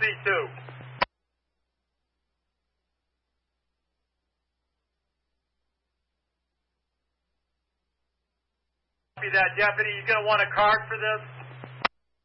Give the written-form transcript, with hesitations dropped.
C2. That deputy, you going to want a card for this?